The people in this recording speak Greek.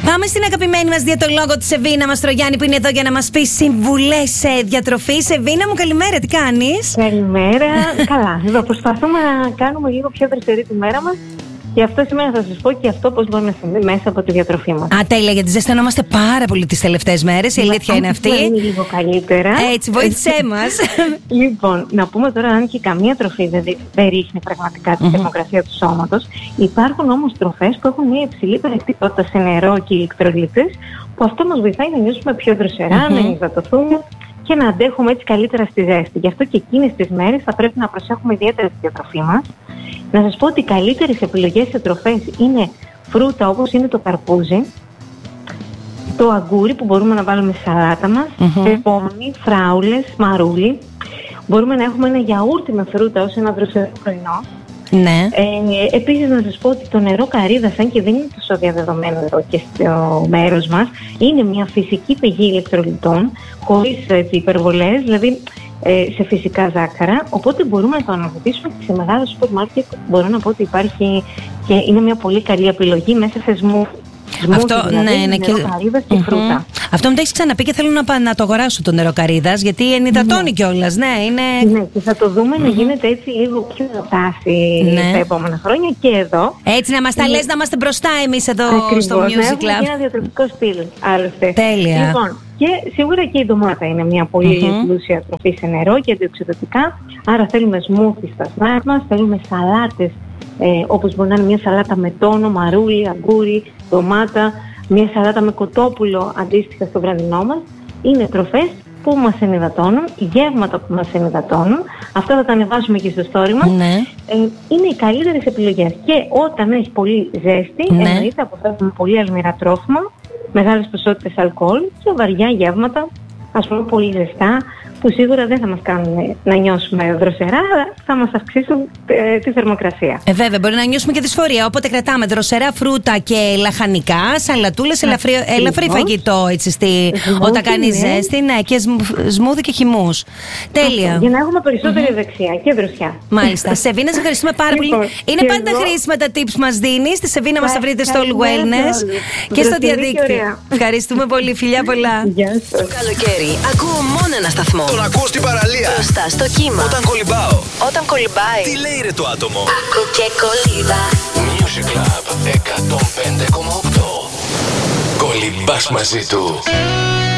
Πάμε στην αγαπημένη μας διαιτολόγο τη Σεβίνα Μαστρογιάννη, που είναι εδώ για να μας πει συμβουλές διατροφής. Σεβίνα μου, καλημέρα, τι κάνεις? Καλημέρα. Καλά. Εδώ προσπαθούμε να κάνουμε λίγο πιο δροσερή τη μέρα μας. Και αυτό σήμερα θα σας πω και αυτό πώς μπορεί να συμβεί μέσα από τη διατροφή μας. Τέλεια, γιατί ζεσθενόμαστε πάρα πολύ τις τελευταίες μέρες. Η αλήθεια είναι αυτή. Είναι λίγο καλύτερα. Έτσι, βοήθησέ μας. Λοιπόν, να πούμε τώρα, αν και καμία τροφή δεν ρίχνει πραγματικά τη θερμοκρασία του σώματος, υπάρχουν όμως τροφές που έχουν μια υψηλή περιεκτικότητα σε νερό και ηλεκτρολίτες, που αυτό μας βοηθάει να νιώσουμε πιο δροσερά, να υδατωθούμε και να αντέχουμε έτσι καλύτερα στη ζέστη. Γι' αυτό και εκείνες τις μέρες θα πρέπει να προσέχουμε ιδιαίτερα τη διατροφή μας. Να σας πω ότι οι καλύτερες επιλογές σε τροφές είναι φρούτα όπως είναι το καρπούζι, το αγκούρι που μπορούμε να βάλουμε στη σαλάτα μας, πεπόνι, φράουλες, μαρούλι. Μπορούμε να έχουμε ένα γιαούρτι με φρούτα ως ένα δροσερό πρωινό. Ναι. Επίσης να σας πω ότι το νερό καρύδας, αν και δεν είναι τόσο διαδεδομένο εδώ και στο μέρος μας, είναι μια φυσική πηγή ηλεκτρολιτών, χωρίς υπερβολές, δηλαδή σε φυσικά ζάχαρα, οπότε μπορούμε να το αναζητήσουμε και σε μεγάλο σούπερ μάρκετ. Μπορώ να πω ότι υπάρχει και είναι μια πολύ καλή επιλογή μέσα σε αυτό, δηλαδή, ναι, νεροκαρύδας και φρούτα. Αυτό μου το έχεις ξαναπεί και θέλω να το αγοράσω το νεροκαρύδας, γιατί ενυδατώνει κιόλας. Ναι, ναι, και θα το δούμε να γίνεται έτσι λίγο πιο τάση τα επόμενα χρόνια και εδώ. Έτσι, να μας τα λες, να είμαστε μπροστά εμείς εδώ στο Music Club. Και ένα διατροφικό στυλ, άλλωστε. Τέλεια. Λοιπόν, και σίγουρα και η ντομάτα είναι μια πολύ πλούσια τροφή σε νερό και αντιοξυδοτικά. Άρα θέλουμε σμούθι στα σνακ μας, θέλουμε σαλάτες, όπως μπορεί να είναι μια σαλάτα με τόνο, μαρούλι, αγκούρι, ντομάτα, μια σαλάτα με κοτόπουλο αντίστοιχα στο βραδινό μας. Είναι τροφές που μας ενυδατώνουν, γεύματα που μας ενυδατώνουν. Αυτά θα τα ανεβάσουμε και στο story μας. Είναι οι καλύτερες επιλογές. Και όταν έχει πολύ ζέστη, εννοείται αποφεύγουμε πολύ αλμυρά τρόφιμα, μεγάλες ποσότητες αλκοόλ και βαριά γεύματα, ας πούμε πολύ ζεστά, που σίγουρα δεν θα μας κάνουν να νιώσουμε δροσερά, αλλά θα μας αυξήσουν τη θερμοκρασία. Βέβαια, μπορεί να νιώσουμε και δυσφορία. Οπότε κρατάμε δροσερά φρούτα και λαχανικά, σαλατούλες, ελαφρύ φαγητό έτσι, όταν κάνει ζέστη. Ναι, και σμούδι και χυμούς. Τέλεια. Για να έχουμε περισσότερη δεξιά και δροσιά. Μάλιστα. Σεβίνα, σε ευχαριστούμε πάρα πολύ. Είναι πάντα χρήσιμα τα tips που μας δίνεις. Στη Σεβίνα μας τα βρείτε στο All Wellness και στο διαδίκτυο. Ευχαριστούμε πολύ. Φιλιά πολλά. Το καλοκαίρι ακούω μόνο ένα σταθμό. Τον ακούω στην παραλία. Μπροστά στο κύμα. Όταν κολυμπάει. Τι λέει ρε το άτομο. Ακού και κολύμπα. Music Club 105,8. Κολυμπάς μαζί του.